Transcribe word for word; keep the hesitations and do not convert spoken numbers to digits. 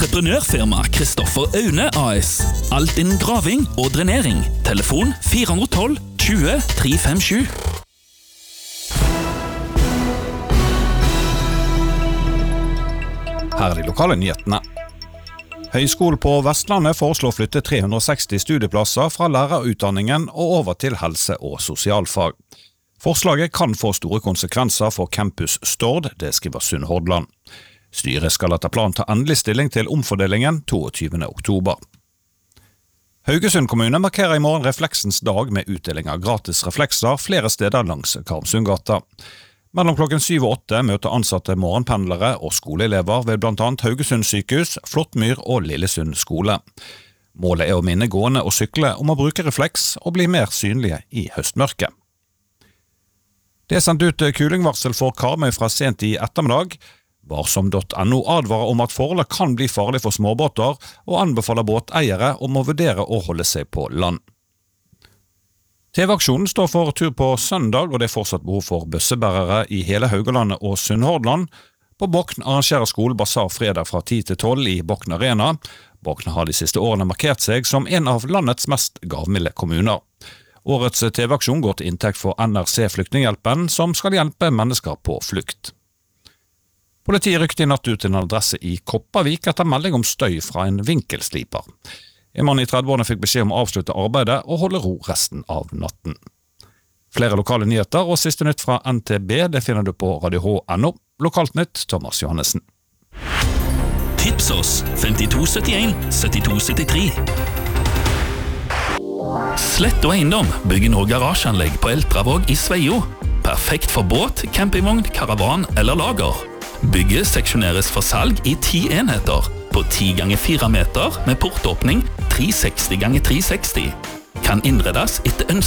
Entreprenørfirma Kristoffer Aune A S. Alt innen graving og drenering. Telefon fire ett to tjue tre fem sju. Her er de lokale nyhetene. Høgskolen på Vestlandet foreslår å flytte tre hundre og seksti studieplasser fra lærerutdanningen og over til helse- og sosialfag. Forslaget kan få store konsekvenser for Campus Stord, det skriver Sunnhordland. Styret skal etter planen ta endelig stilling til omfordelingen toogtyvende oktober. Haugesund kommune markerer i morgen Refleksens dag med utdeling av gratis reflekser flere steder langs Karmsundgata. Mellom klokken syv og åtte møter ansatte morgenpendlere og skoleelever ved blant annet Haugesund sykehus, Flåttmyr og Lillesund skole. Målet er å minne gående og sykle om å bruke refleks og bli mer synlige i høstmørket. Det er sendt ut kulingvarsel for Karmøy fra sent i ettermiddag. Varsom punktum no advarer om at forholdet kan bli farlig for småbåter og anbefaler båteiere om å vurdere å holde seg på land. T V-aksjonen står for tur på søndag, og det er fortsatt behov for bøssebærere i hele Haugalandet og Sunnhordland. På Bokn arrangerer skolen basar fredag fra ti til tolv i Bokn Arena. Bokn har de siste årene markert seg som en av landets mest gavmilde kommuner. Årets T V-aksjon går til inntekt for N R C Flyktninghjelpen, som skal hjelpe mennesker på flukt. Politiet rykte i natt ut til en adresse i Kopervik etter melding om støy fra en vinkelsliper. En mann i trettiårene fikk beskjed om å avslutte arbeidet og holde ro resten av natten. Flere lokale nyheter og siste nytt fra N T B det finner du på radio h punktum no. Lokalt nytt, Thomas Johannessen. Tips oss fem to sytt en sytti to syttitre. Slett og Eiendom bygger nå garasjeanlegg på Eltravåg i Sveio. Perfekt for båt, campingvogn, karavan eller lager. Bygget seksjoneres for salg i ti enheter på ti ganger fire meter med portåpning tre seksti ganger tre seksti. Kan innredes etter ønske.